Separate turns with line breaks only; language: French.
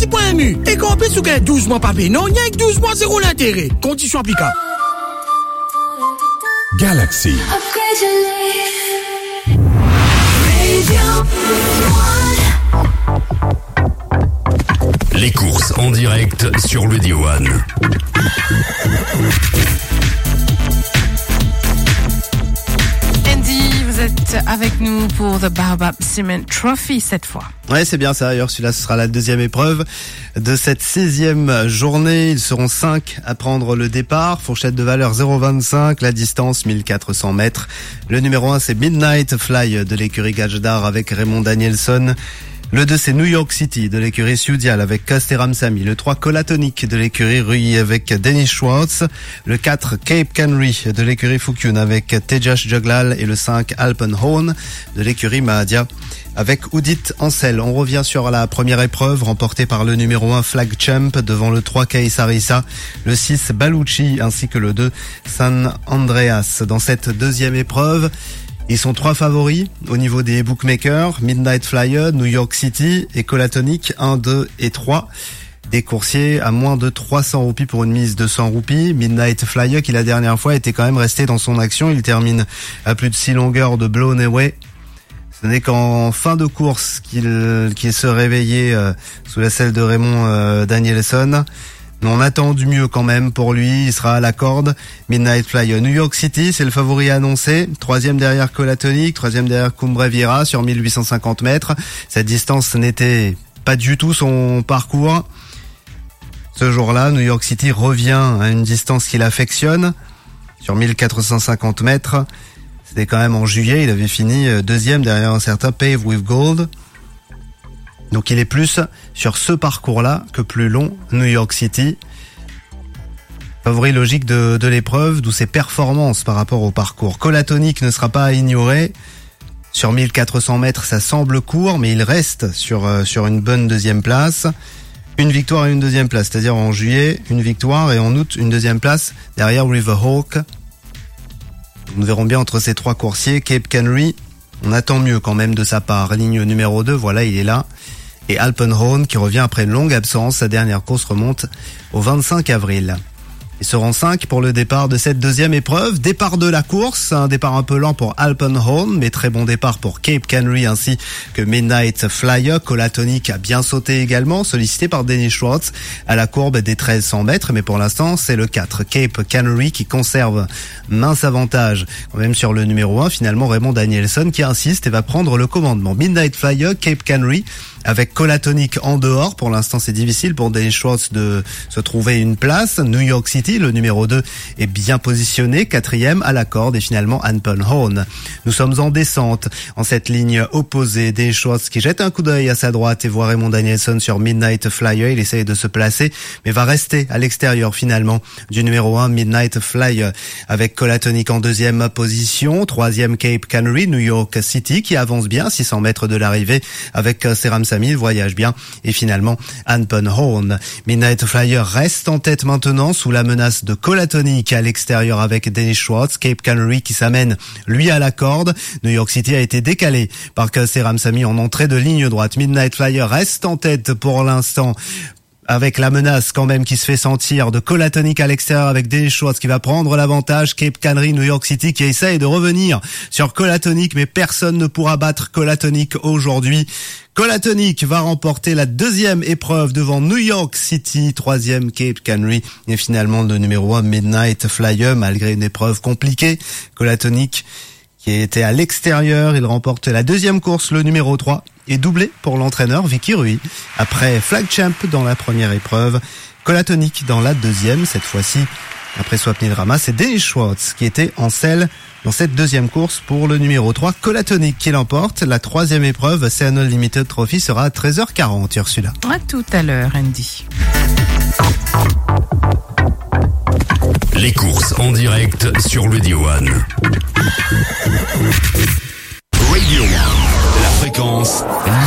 Merci.mu. Et qu'on peut sous 12 mois pas payé. Non, il y a 12 mois zéro l'intérêt. Conditions applicables.
Galaxy. Les courses en direct sur le D1.
Andy, vous êtes avec nous pour The Baobab Cement Trophy cette fois.
Ouais, c'est bien ça. D'ailleurs, celui-là, ce sera la deuxième épreuve de cette 16e journée. Ils seront 5 à prendre le départ. Fourchette de valeur 0,25. La distance 1400 mètres. Le numéro 1, c'est Midnight Fly de l'écurie Gajdar avec Raymond Danielson. Le 2, c'est New York City de l'écurie Sudial avec Casteram Sami. Le 3, Colatonic de l'écurie Rui avec Dennis Schwartz. Le 4, Cape Canary de l'écurie Fukyun avec Tejas Juglal. Et le 5, Alpenhorn de l'écurie Mahadia avec Oudit Ansel. On revient sur la première épreuve remportée par le numéro 1 Flag Champ devant le 3 Kaisarissa, le 6 Baluchi ainsi que le 2 San Andreas. Dans cette deuxième épreuve, ils sont 3 favoris au niveau des bookmakers, Midnight Flyer, New York City et Colatonic 1, 2 et 3. Des coursiers à moins de 300 roupies pour une mise de 100 roupies. Midnight Flyer qui la dernière fois était quand même resté dans son action. Il termine à plus de 6 longueurs de Blown Away. Ce n'est qu'en fin de course qu'il se réveillait sous la selle de Raymond Danielson. Mais on attend du mieux quand même pour lui, il sera à la corde. Midnight Flyer. New York City, c'est le favori annoncé. 3e derrière Colatonic, 3e derrière Cumbre sur 1850 mètres. Cette distance n'était pas du tout son parcours. Ce jour-là, New York City revient à une distance qu'il affectionne sur 1450 mètres. C'était quand même en juillet, il avait fini 2e derrière un certain Pave with Gold. Donc il est plus sur ce parcours-là que plus long, New York City. Favori logique de l'épreuve, d'où ses performances par rapport au parcours. Colatonic ne sera pas à ignorer. Sur 1400 mètres, ça semble court, mais il reste sur une bonne deuxième place. Une victoire et une deuxième place, c'est-à-dire en juillet, une victoire et en août, une deuxième place derrière Riverhawk. Nous verrons bien entre ces 3 coursiers. Cape Canary, on attend mieux quand même de sa part. Ligne numéro 2, voilà, il est là. Et Alpenhorn qui revient après une longue absence. Sa dernière course remonte au 25 avril. Ils seront 5 pour le départ de cette deuxième épreuve. Départ de la course, un départ un peu lent pour Alpenhorn, mais très bon départ pour Cape Canary ainsi que Midnight Flyer. Colatonic a bien sauté également, sollicité par Dennis Schwartz à la courbe des 1300 mètres, mais pour l'instant c'est le 4 Cape Canary qui conserve mince avantage quand même sur le numéro 1. Finalement Raymond Danielson qui insiste et va prendre le commandement. Midnight Flyer, Cape Canary avec Colatonic en dehors. Pour l'instant, c'est difficile pour Dennis Schwartz de se trouver une place. New York City, le numéro 2, est bien positionné, 4e à la corde et finalement Alpenhorn. Nous sommes en descente, en cette ligne opposée. Dennis Schwartz qui jette un coup d'œil à sa droite et voit Raymond Danielson sur Midnight Flyer. Il essaye de se placer, mais va rester à l'extérieur finalement du numéro 1, Midnight Flyer, avec Colatonic en 2e position. 3e Cape Canary, New York City qui avance bien, 600 mètres de l'arrivée avec Seram Sami, voyage bien. Et finalement, Alpenhorn. Midnight Flyer reste en tête maintenant sous la menace de Colatonic à l'extérieur avec Dennis Schwartz. Cape Canary qui s'amène lui à la corde. New York City a été décalé par Seram Sami en entrée de ligne droite. Midnight Flyer reste en tête pour l'instant, avec la menace quand même qui se fait sentir de Colatonic à l'extérieur avec Dennis Schwartz qui va prendre l'avantage. Cape Canary, New York City qui essaye de revenir sur Colatonic, mais personne ne pourra battre Colatonic aujourd'hui. Colatonic va remporter la 2e épreuve devant New York City, 3e Cape Canary et finalement le numéro 1 Midnight Flyer. Malgré une épreuve compliquée, Colatonic qui était à l'extérieur, il remporte la 2e course, le numéro 3, et doublé pour l'entraîneur Vicky Rui. Après Flag Champ dans la première épreuve, Colatonic dans la 2e, cette fois-ci, après Swapnil Rama, c'est Dennis Schwartz qui était en selle dans cette 2e course pour le numéro 3, Colatonic qui l'emporte. La 3e épreuve, CNL Limited Trophy, sera à 13h40, Ursula.
À tout à l'heure, Andy.
Les courses en direct sur le D1. Radio. La fréquence